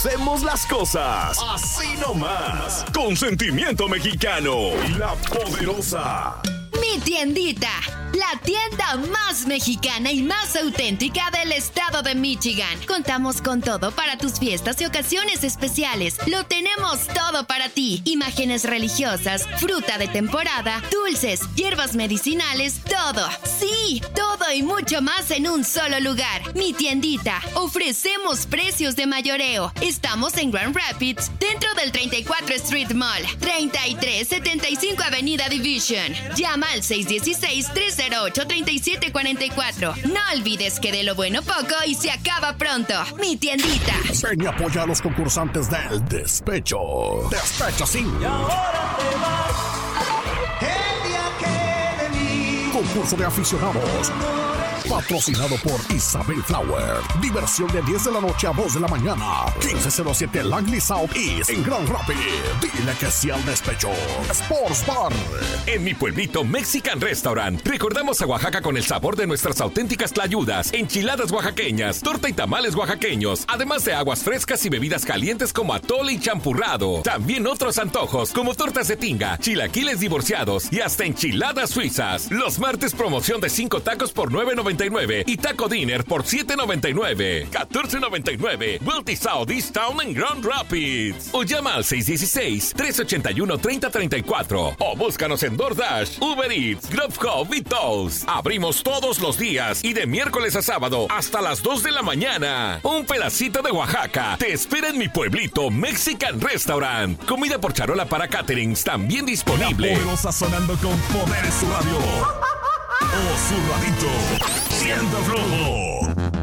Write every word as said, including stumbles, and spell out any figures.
hacemos las cosas así nomás. Con sentimiento mexicano. La Poderosa. Mi tiendita, la tienda más mexicana y más auténtica del estado de Michigan. Contamos con todo para tus fiestas y ocasiones especiales. Lo tenemos todo para ti. Imágenes religiosas, fruta de temporada, dulces, hierbas medicinales, todo. Sí, todo y mucho más en un solo lugar. Mi tiendita, ofrecemos precios de mayoreo. Estamos en Grand Rapids, dentro del treinta y cuatro Street Mall, treinta y tres setenta y cinco Avenida Division. Llama al seis uno seis, tres cero ocho, tres siete cuatro cuatro. No olvides que de lo bueno poco y se acaba pronto. Mi tiendita. Ven y apoya a los concursantes del Despecho. Despecho sí. Y ahora te vas. El día que de mí. Concurso de aficionados. Patrocinado por Isabel Flower. Diversión de diez de la noche a dos de la mañana. quince cero siete Langley South East en Grand Rapids. Dile que sí al Despecho. Sports Bar. En mi pueblito Mexican Restaurant, recordamos a Oaxaca con el sabor de nuestras auténticas tlayudas, enchiladas oaxaqueñas, torta y tamales oaxaqueños, además de aguas frescas y bebidas calientes como atole y champurrado. También otros antojos como tortas de tinga, chilaquiles divorciados y hasta enchiladas suizas. Los martes promoción de cinco tacos por nueve noventa y nueve y taco dinner por siete noventa y nueve. catorce noventa y nueve. Wealthy South East Town en Grand Rapids. O llama al seis uno seis, tres ocho uno, tres cero tres cuatro. O búscanos en DoorDash, Uber Eats, Grubhub y Toast. Abrimos todos los días y de miércoles a sábado hasta las dos de la mañana. Un pedacito de Oaxaca te espera en mi pueblito Mexican Restaurant. Comida por charola para caterings también disponible. La Poderosa sonando con poder en su radio. O su radito. Siente flojo.